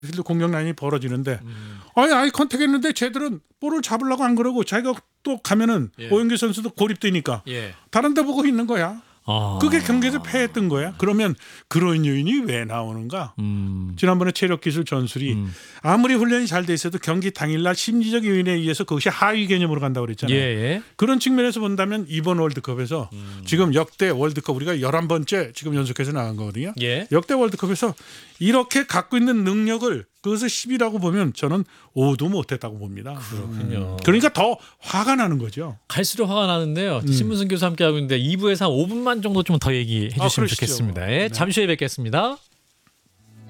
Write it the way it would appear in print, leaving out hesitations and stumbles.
필드 공격 라인이 벌어지는데 아이 컨택했는데 쟤들은 볼을 잡으려고 안 그러고 자기가 또 가면은 예. 오영규 선수도 고립되니까 예. 다른 데 보고 있는 거야. 아. 그게 경기에서 패했던 거야. 그러면 그런 요인이 왜 나오는가? 지난번에 체력기술 전술이 아무리 훈련이 잘 돼 있어도 경기 당일날 심리적 요인에 의해서 그것이 하위 개념으로 간다고 그랬잖아요. 예. 그런 측면에서 본다면 이번 월드컵에서 지금 역대 월드컵 우리가 11번째 지금 연속해서 나간 거거든요. 예. 역대 월드컵에서 이렇게 갖고 있는 능력을 그것을 10이라고 보면 저는 5도 못했다고 봅니다. 그렇군요. 그러니까 더 화가 나는 거죠. 갈수록 화가 나는데요. 신문승 교수 함께하고 있는데 2부에서 한 5분만 정도 좀 더 얘기해 주시면 그러시죠. 좋겠습니다. 예, 네. 잠시 후에 뵙겠습니다.